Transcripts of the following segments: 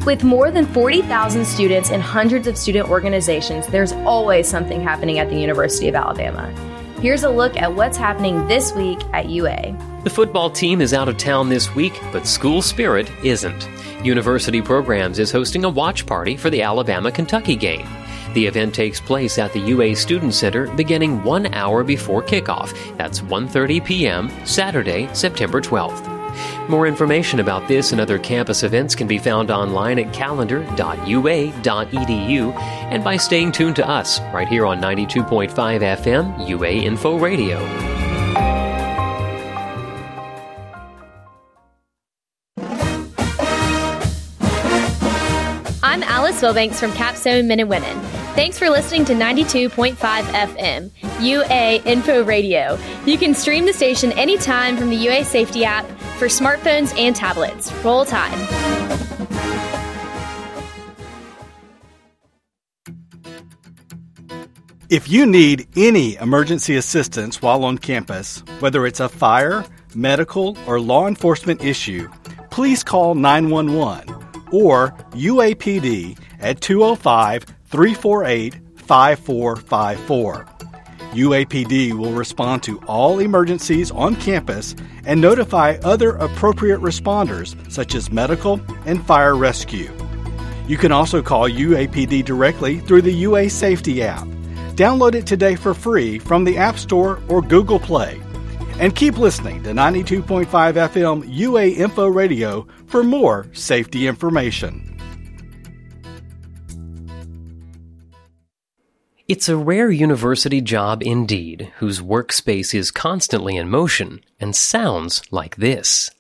With more than 40,000 students and hundreds of student organizations, there's always something happening at the University of Alabama. Here's a look at what's happening this week at UA. The football team is out of town this week, but school spirit isn't. University Programs is hosting a watch party for the Alabama-Kentucky game. The event takes place at the UA Student Center beginning 1 hour before kickoff. That's 1:30 p.m. Saturday, September 12th. More information about this and other campus events can be found online at calendar.ua.edu and by staying tuned to us right here on 92.5 FM UA Info Radio. I'm Alice Wilbanks from Capstone Men and Women. Thanks for listening to 92.5 FM, UA Info Radio. You can stream the station anytime from the UA Safety app for smartphones and tablets. Roll Tide. If you need any emergency assistance while on campus, whether it's a fire, medical, or law enforcement issue, please call 911 or UAPD at 205-348-5454. UAPD will respond to all emergencies on campus and notify other appropriate responders such as medical and fire rescue. You can also call UAPD directly through the UA Safety app. Download it today for free from the App Store or Google Play. And keep listening to 92.5 FM UA Info Radio for more safety information. It's a rare university job indeed, whose workspace is constantly in motion and sounds like this.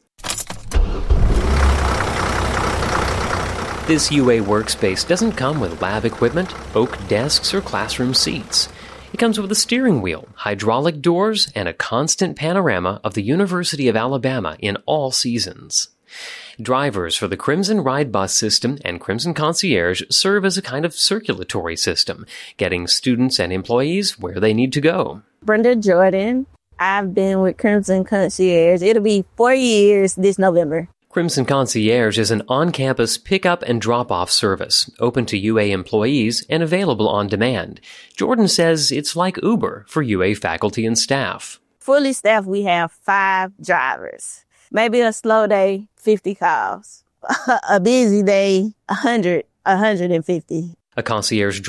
This UA workspace doesn't come with lab equipment, oak desks, or classroom seats. It comes with a steering wheel, hydraulic doors, and a constant panorama of the University of Alabama in all seasons. Drivers for the Crimson Ride Bus system and Crimson Concierge serve as a kind of circulatory system, getting students and employees where they need to go. Brenda Jordan. I've been with Crimson Concierge. It'll be 4 years this November. Crimson Concierge is an on-campus pick-up and drop-off service, open to UA employees and available on demand. Jordan says it's like Uber for UA faculty and staff. Fully staffed, we have 5 drivers. Maybe a slow day, 50 calls. A busy day, 100, 150. A concierge